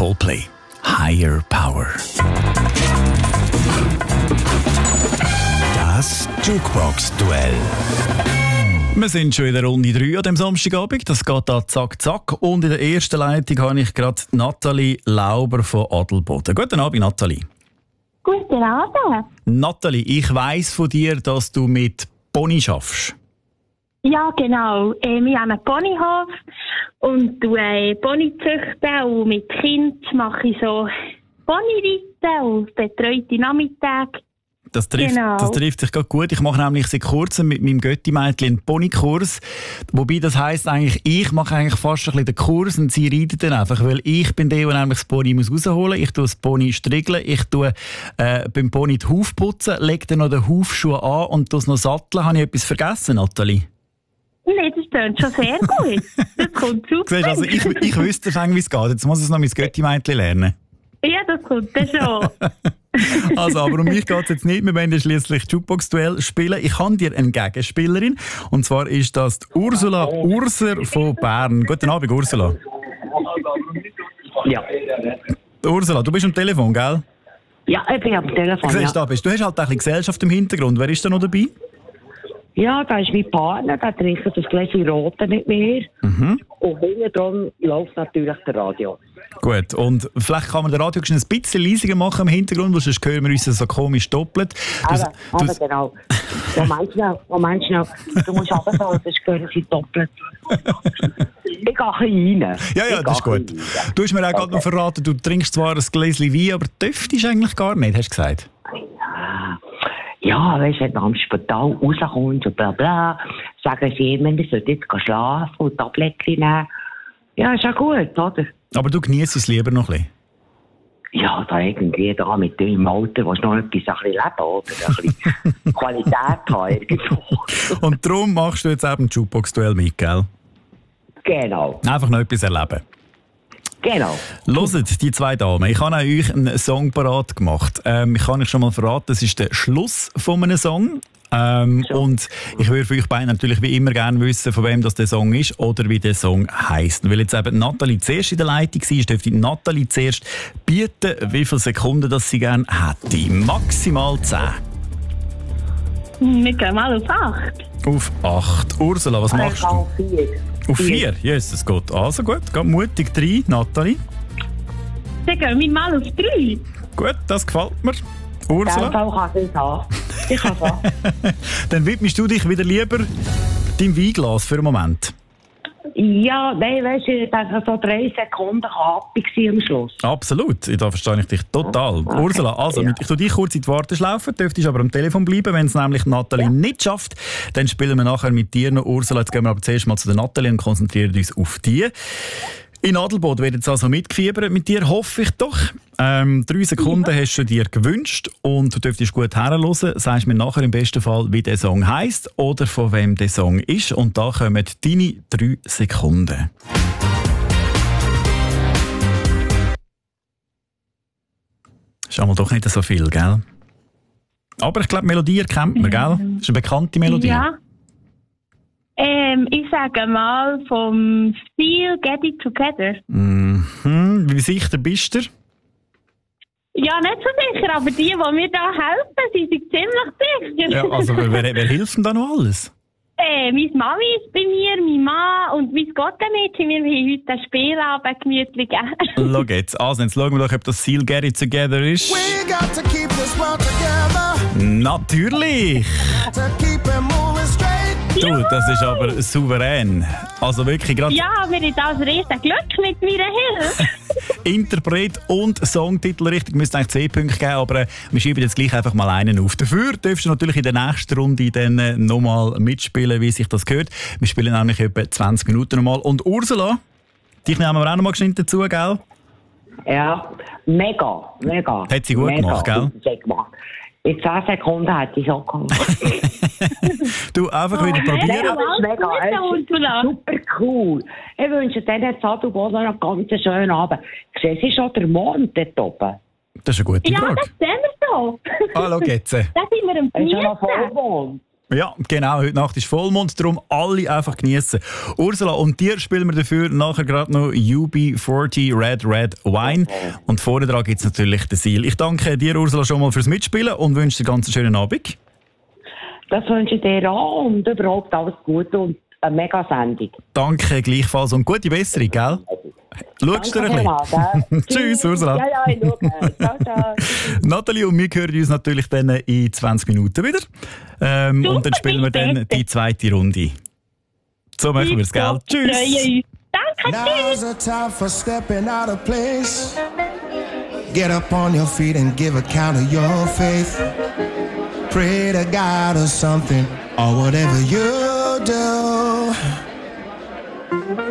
Coldplay. Higher Power. Das Jukebox-Duell. Wir sind schon in der Runde 3 an diesem Samstagabend. Das geht da zack, zack. Und in der ersten Leitung habe ich gerade Nathalie Lauber von Adelboden. Guten Abend, Nathalie. Guten Abend. Nathalie, ich weiss von dir, dass du mit Pony schaffst. Ja, genau. Wir haben einen Ponyhof und Pony züchten und mit Kind mache ich so Ponyreiten und betreute Nachmittage. Das trifft sich gerade gut. Ich mache nämlich seit kurzem mit meinem Götti-Mädchen einen Ponykurs. Wobei das heisst eigentlich, ich mache eigentlich fast ein bisschen den Kurs und sie reitet dann einfach. Weil ich bin der nämlich das Pony rausholen muss. Ich tue das Pony striegeln. Ich tue beim Pony die Huf putzen, lege dann noch den Hufschuh an und tue es noch satteln. Habe ich etwas vergessen, Nathalie? Nein, das klingt schon sehr gut. Das kommt super. Siehst, also ich wüsste schon, wie es geht. Jetzt muss ich es noch mein Götti-Mädchen lernen. Ja, das kommt dann schon. Also, aber um mich geht es jetzt nicht. Wir wollen schliesslich Jukebox-Duell spielen. Ich habe dir eine Gegenspielerin. Und zwar ist das die Ursula Urser von Bern. Guten Abend, Ursula. Ja. Ursula, du bist am Telefon, gell? Ja, ich bin am Telefon. Du halt ein bisschen Gesellschaft im Hintergrund. Wer ist da noch dabei? Ja, da ist mein Partner, der trinkt das Gläschen Rote mit mir. Mhm. Und hinten dran läuft natürlich der Radio. Gut, und vielleicht kann man den Radio ein bisschen leisiger machen im Hintergrund, weil sonst hören wir uns so komisch doppelt. Aber genau. Wo meinst du musst runterfahren, sonst hören sie doppelt. Ich gehe ein bisschen rein. Ja, das ist gut. Du hast mir auch gerade noch verraten, du trinkst zwar ein Gläschen Wein, aber dürftest eigentlich gar nicht, hast du gesagt? Ja, weißt du, wenn du am Spital rauskommst und bla bla, sagen sie immer, wir sollten jetzt schlafen und Tablettchen nehmen. Ja, ist ja gut, oder? Aber du genießt es lieber noch ein bisschen? Ja, da irgendwie da mit dem im Alter, willst du noch etwas ein bisschen leben, oder? Ein bisschen Qualität haben irgendwo. Und darum machst du jetzt eben Jukebox-Duell mit, gell? Genau. Einfach noch etwas erleben. Genau. Hört, die zwei Damen, ich habe euch einen Song parat gemacht. Ich kann euch schon mal verraten, das ist der Schluss von einem Song. Und ich würde für euch beide natürlich wie immer gerne wissen, von wem das der Song ist oder wie der Song heisst. Weil jetzt eben Nathalie zuerst in der Leitung war, dürfte Nathalie zuerst bieten, wie viele Sekunden das sie gerne hätte. Maximal 10. Wir gehen mal auf 8. Auf 8. Ursula, was machst du? Auf 4. Auf 4? Jesus Gott. Also gut, geht mutig 3. Nathalie? Dann gehen wir mal auf 3. Gut, das gefällt mir. Ursula? Ich kann es haben. Dann widmest du dich wieder lieber deinem Weinglas für einen Moment. Ja, nein, weißt du, ich denke, so 3 Sekunden happy am Schluss. Absolut, da verstehe ich dich total. Okay. Ursula, also ich tue dich kurz in die Warteschlaufe, dürftest aber am Telefon bleiben, wenn es nämlich Nathalie nicht schafft. Dann spielen wir nachher mit dir noch. Ursula, jetzt gehen wir aber zuerst mal zu der Nathalie und konzentrieren uns auf die. In Adelboden wird jetzt also mitgefiebert mit dir, hoffe ich doch. 3 Sekunden hast du dir gewünscht und du dürftest gut herhören. Sagst mir nachher im besten Fall, wie der Song heisst oder von wem der Song ist. Und da kommen deine 3 Sekunden. Ist einmal doch nicht so viel, gell? Aber ich glaube, Melodie erkennt man, gell? Das ist eine bekannte Melodie. Ja. Ich sage mal vom Stil Get It Together. Mhm. Wie sicher bist du? Ja, nicht so sicher, aber die mir da helfen, sie sind ziemlich sicher. Ja, also wer hilft denn da noch alles? Meine Mami ist bei mir, mein Mann und mein Gottemädchen. Wir haben heute ein Spielabend gemütlich gegeben. Schau jetzt. Also, jetzt schauen wir doch, ob das Seal Get It Together ist. We got to keep this world together. Natürlich! To keep it moving straight. Du, das ist aber souverän. Also wirklich gerade... Ja, wir haben das riesen Glück mit meiner Hilfe. Interpret und Songtitel richtig. Müsste eigentlich 10 Punkte geben, aber wir schieben jetzt gleich einfach mal einen auf. Dafür darfst du natürlich in der nächsten Runde dann nochmal mitspielen, wie sich das gehört. Wir spielen nämlich etwa 20 Minuten nochmal. Und Ursula, dich nehmen wir auch nochmal geschnitten dazu, gell? Ja, mega. Hat sie gut gemacht, gell? In 10 Sekunden hätte ich auch gemacht. Du, einfach wieder probieren. Das ist mega, super cool. Ich wünsche dir jetzt Adelboden einen ganz schönen Abend. Siehst du schon den Mond dort oben? Das ist eine gute Frage. Ja, das sehen wir so. Ah, schau jetzt. Da sind wir am Ist schon 4. noch Vollmond. Ja, genau. Heute Nacht ist Vollmond, darum alle einfach genießen. Ursula, und dir spielen wir dafür nachher gerade noch UB40 Red Wine. Und vorne dran gibt es natürlich den Seal. Ich danke dir, Ursula, schon mal fürs Mitspielen und wünsche dir ganz einen schönen Abend. Das wünsche ich dir auch und überhaupt alles Gute und eine mega Sendung. Danke, gleichfalls. Und gute Besserung, gell? Schaust du ein bisschen? Tschüss, Ursula. Ja, ich schaue. Ciao, ciao. Nathalie und wir hören uns natürlich dann in 20 Minuten wieder. Und dann spielen wir dann die zweite Runde. So machen wir es, gell? Tschüss. Danke, Now's the time for stepping out of place. Get up on your feet and give account of your faith. Pray to God or something, or whatever you do.